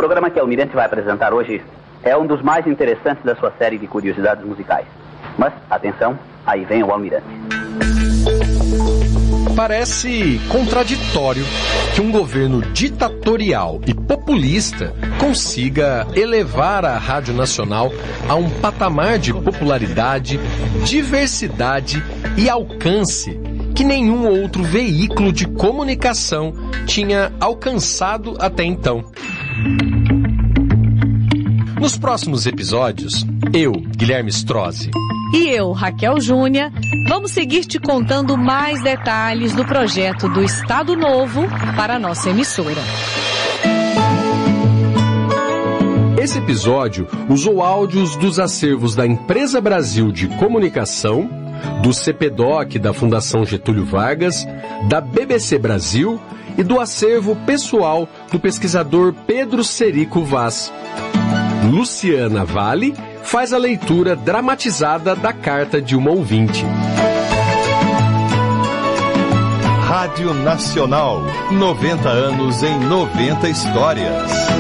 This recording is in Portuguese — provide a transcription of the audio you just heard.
programa que a Almirante vai apresentar hoje é um dos mais interessantes da sua série de curiosidades musicais. Mas, atenção, aí vem o Almirante. Parece contraditório que um governo ditatorial e populista consiga elevar a Rádio Nacional a um patamar de popularidade, diversidade e alcance que nenhum outro veículo de comunicação tinha alcançado até então. Nos próximos episódios, eu, Guilherme Strozzi, e eu, Raquel Júnia, vamos seguir te contando mais detalhes do projeto do Estado Novo para a nossa emissora. Esse episódio usou áudios dos acervos da Empresa Brasil de Comunicação, do CPDOC da Fundação Getúlio Vargas, da BBC Brasil e do acervo pessoal do pesquisador Pedro Cerico Vaz. Luciana Vale faz a leitura dramatizada da carta de uma ouvinte. Rádio Nacional, 90 anos em 90 histórias.